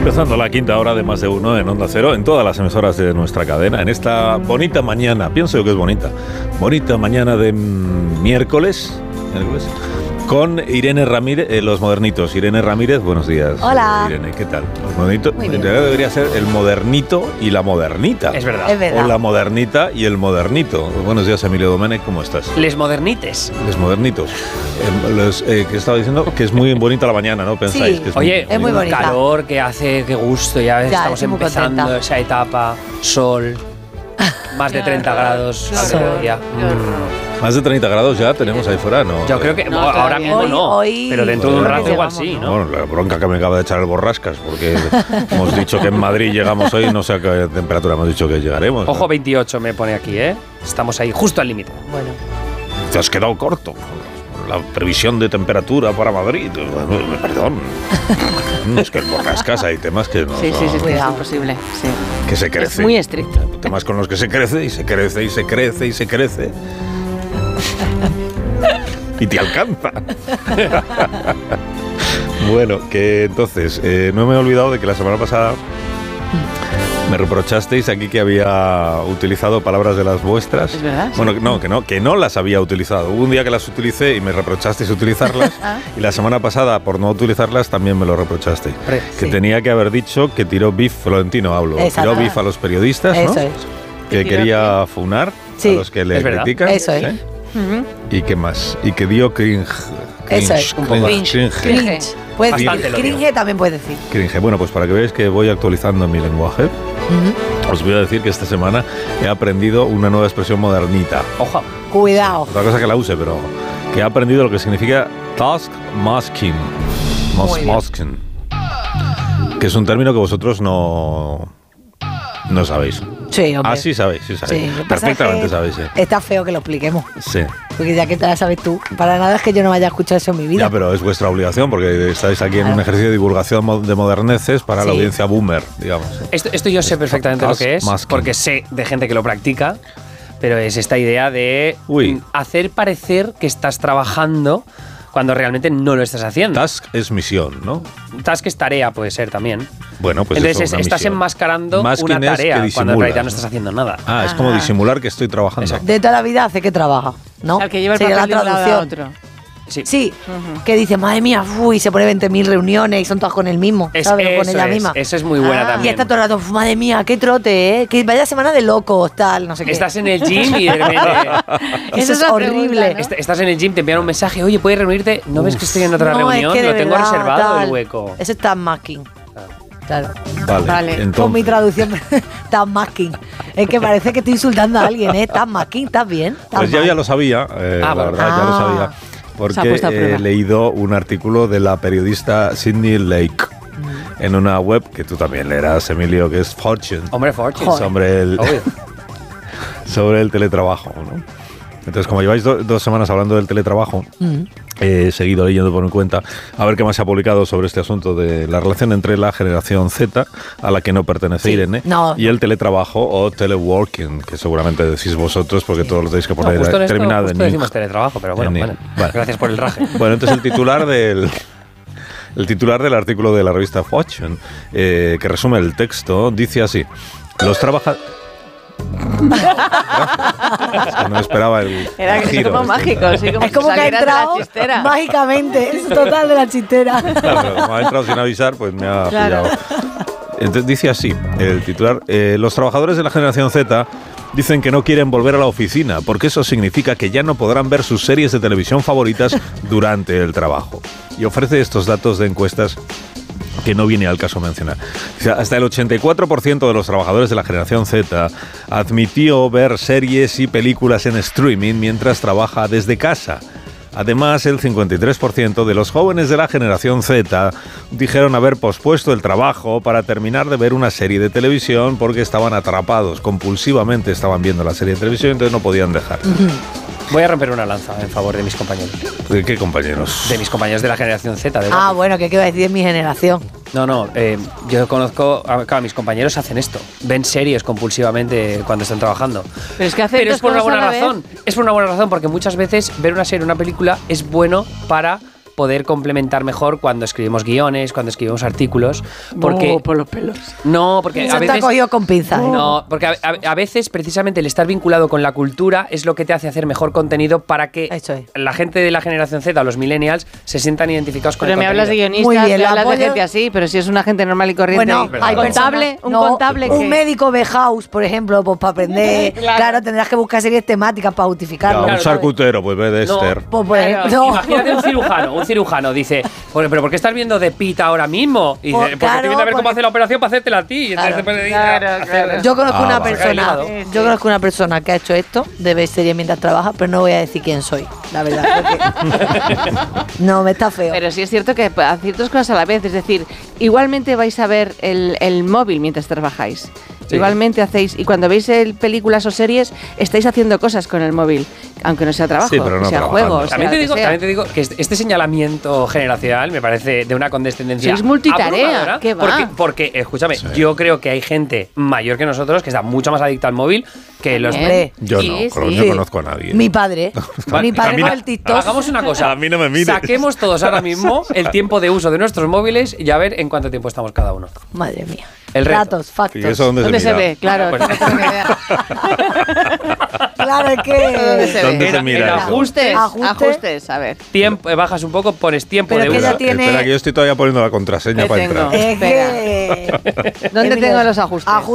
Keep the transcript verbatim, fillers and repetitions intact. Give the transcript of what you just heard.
Empezando la quinta hora de Más de Uno en Onda Cero, en todas las emisoras de nuestra cadena, en esta bonita mañana, pienso yo que es bonita, bonita mañana de miércoles, miércoles con Irene Ramírez, eh, Los Modernitos. Irene Ramírez, buenos días. Hola. Irene, ¿qué tal? Los Modernitos, Muy en bien. realidad debería ser el modernito y la modernita. Es verdad. Es verdad. O la modernita y el modernito. Buenos días, Emilio Domènech, ¿cómo estás? Les modernites. Los modernitos. Eh, los, eh, que estaba diciendo que es muy bonita la mañana, ¿no? Pensáis Sí. que es Oye, Es muy un bonita. calor que hace, qué gusto, ya ves, Ya, estamos estoy muy empezando contenta. esa etapa, sol, más de treinta grados al Sol. mediodía. Mm. Más de treinta grados ya tenemos ahí fuera, ¿no? Yo creo que No, ahora todavía mismo Hoy- no, hoy- pero dentro de un Creo rato que igual llegamos, sí, ¿no? ¿no? Bueno, la bronca que me acaba de echar el Borrascas, porque hemos dicho que en Madrid llegamos hoy, no sé a qué temperatura hemos dicho que llegaremos. ¿no? Ojo, veintiocho me pone aquí, ¿eh? Estamos ahí justo al límite. Bueno, Te has quedado corto con la previsión de temperatura para Madrid. Bueno, perdón. Es que el Borrascas hay temas que no Sí, sí, sí, son- sí, es imposible. Sí. que se crece. Es muy estricto. Temas con los que se crece y se crece y se crece y se crece. Y te alcanza. Bueno, que entonces, eh, no me he olvidado de que la semana pasada me reprochasteis aquí que había utilizado palabras de las vuestras. ¿Es verdad? Bueno, no, que no, que no las había utilizado. Hubo un día que las utilicé y me reprochasteis utilizarlas. Ah. Y la semana pasada, por no utilizarlas, también me lo reprochasteis. Hombre, Que sí. tenía que haber dicho que tiró bif, Florentino hablo, Exacto. tiró bif a los periodistas, ¿no? eso es. Que ¿Tiró quería funar Sí. a los que le Es verdad. critican. Eso es. ¿eh? Ujú. ¿Y qué más? Y que dio cringe. Cringe, Eso es. Un poco. cringe, cringe. Cringe. Puedes Bastante decir, lo digo. cringe también puedes decir. Cringe. Bueno, pues para que veáis que voy actualizando mi lenguaje, Ujú. os voy a decir que esta semana he aprendido una nueva expresión modernita. ojo. Cuidado. Otra cosa que la use, pero que he aprendido lo que significa task masking. Mas- Muy bien. masking. Que es un término que vosotros no, no sabéis. Sí, hombre. Ah, sí sabéis, sí sabéis. Sí, lo que pasa Perfectamente es que sabéis, sí. Está feo que lo expliquemos. Sí. Porque ya que te la sabes tú, para nada es que yo no vaya a escuchar eso en mi vida. Ya, pero es vuestra obligación porque estáis aquí en un Claro. ejercicio de divulgación mo- de moderneces para la Sí. audiencia boomer, digamos. Esto, esto yo sé perfectamente lo que es, Masking. porque sé de gente que lo practica, pero es esta idea de Uy. mm, hacer parecer que estás trabajando cuando realmente no lo estás haciendo. Task es misión, ¿no? Task es tarea, puede ser también. Bueno, pues Entonces eso, es- una estás misión. enmascarando Masking una es que tarea cuando en disimulas, realidad no ¿no? estás haciendo nada. Ah, es como Ajá. disimular que estoy trabajando. Exacto. De toda la vida hace que trabaja, ¿no? O sea, el que lleva el Sería papel de la un lado a traducción. otro. Sí. Sí, Ujú. que dice, madre mía, uy, se pone veinte mil reuniones y son todas con el mismo, Es- ¿sabes? Con eso ella es, misma. eso es muy buena Ah. Y también. está todo el rato, "Uf, madre mía, qué trote, ¿eh? Que vaya semana de locos, tal, no sé qué. Estás en el gym y de repente Eso Esa es es la horrible. pregunta, ¿no? est- estás en el gym, te envían un mensaje, oye, ¿puedes reunirte? ¿No ves que estoy en otra No, reunión? es que de Lo tengo verdad, reservado tal. el hueco. Eso es tan masking. Claro. Vale, Vale. Con entonces, mi traducción, tan masking. Es que parece que estoy insultando a alguien, ¿eh? Tan masking, ¿estás bien? ¿Estás pues yo mal? ya lo sabía, eh, Ah, la bueno. verdad, ya lo Ah. sabía. Se ha Porque puesto a prueba. he leído un artículo de la periodista Sydney Lake Mm. en una web que tú también leerás, Emilio, que es Fortune. Hombre, Fortune. Joder. Sobre el, Obvio. sobre el teletrabajo, ¿no? Entonces, como lleváis do- dos semanas hablando del teletrabajo, Mm. he seguido leyendo por mi cuenta a ver qué más se ha publicado sobre este asunto de la relación entre la generación Z, a la que no pertenece Sí. Irene, No, y el teletrabajo o teleworking, que seguramente decís vosotros porque todos lo tenéis que No, poner justo en esto, terminado justo en decimos ing. teletrabajo, pero bueno, En ing. bueno. Vale. Gracias por el raje. Bueno, entonces el titular del el titular del artículo de la revista Fortune, eh, que resume el texto, dice así: los trabajadores. Es que no esperaba el Era el es giro como este. mágico, sí, como Es como si que ha salieras de la entrado chistera. mágicamente, es total de la chistera. Claro, pero como ha entrado sin avisar, pues me ha Claro. pillado. Entonces dice así, el titular: eh, los trabajadores de la generación Z dicen que no quieren volver a la oficina, porque eso significa que ya no podrán ver sus series de televisión favoritas durante el trabajo. Y ofrece estos datos de encuestas que no viene al caso mencionar. O sea, hasta el ochenta y cuatro por ciento de los trabajadores de la generación Z admitió ver series y películas en streaming mientras trabaja desde casa. Además, el cincuenta y tres por ciento de los jóvenes de la generación Z dijeron haber pospuesto el trabajo para terminar de ver una serie de televisión porque estaban atrapados, compulsivamente estaban viendo la serie de televisión, entonces no podían dejar. Voy a romper una lanza en favor de mis compañeros. ¿De qué compañeros? De mis compañeros de la generación Z. De Ah, Guapi. bueno, que qué iba a decir de mi generación. No, no, eh, yo conozco, a- claro, mis compañeros hacen esto, ven series compulsivamente cuando están trabajando. Pero es que hacer Pero dos es por una cosas buena a la vez. razón, es por una buena razón, porque muchas veces ver una serie o una película es bueno para poder complementar mejor cuando escribimos guiones, cuando escribimos artículos. Porque, Oh, por los pelos. no, porque Eso a te veces... ha cogido con pinzas. ¿eh? No, porque a, a- a veces precisamente el estar vinculado con la cultura es lo que te hace hacer mejor contenido para que Eso es. la gente de la generación Z, los millennials, se sientan identificados con Pero el me hablas de contenido. guionistas, Muy bien, me la hablas de apoyo. gente así, pero si es una gente normal y corriente. Bueno, Pero hay no. contable, personas- un no, contable un que... médico de house, por ejemplo, pues para aprender, Claro. claro. tendrás que buscar series temáticas para justificarlo. Ya, un Claro, charcutero, pues ve de No. Esther. Pues, por Claro. ejemplo, no. Imagínate un cirujano, un cirujano dice, "Pero, pero ¿por qué estás viendo de Pita ahora mismo?" Y dice, Pues, porque claro, estoy viendo a ver cómo porque- hace la operación para hacértela a ti. Y entonces Claro. te puede ir Claro, a hacer- claro. Yo conozco Ah, una vale. persona, Sí, sí. yo conozco una persona que ha hecho esto de ver series mientras trabaja, pero no voy a decir quién soy, la verdad. porque- no, me está feo. Pero sí es cierto que hacéis ciertas cosas a la vez, es decir, igualmente vais a ver el, el móvil mientras trabajáis. Sí. Igualmente hacéis, y cuando veis el, películas o series, estáis haciendo cosas con el móvil, aunque no sea trabajo, Sí, pero no que sea trabajando. juego, o sea, También te, que digo, sea. también te digo que este este señalamiento generacional me parece de una condescendencia. Sois multitarea, abrumadora, ¿qué va? Porque, porque, escúchame, yo creo que hay gente mayor que nosotros que está mucho más adicta al móvil que los. También. Yo Sí, no, sí. no conozco a nadie. Mi padre, Vale, mi padre mira, con el TikTok. Hagamos una cosa. A mí no me mires. Saquemos todos ahora mismo el tiempo de uso de nuestros móviles y a ver en cuánto tiempo estamos cada uno. Madre mía. El reto. Datos, factos. ¿Y eso dónde, ¿Dónde se se mira? ve? Claro, Pues- no tengo ni idea. Claro, es ¿Dónde que. se ¿Dónde ve? se En- mira en eso? Ajustes, Ajuste. ajustes, a ver. Tiempo, eh, bajas un poco, pones tiempo Pero de que uso. ya Espera, tiene- espera, que yo estoy todavía poniendo la contraseña ¿Qué para tengo? entrar. Es Espera. que. ¿Dónde Eh, mira, tengo los ajustes? Ajustes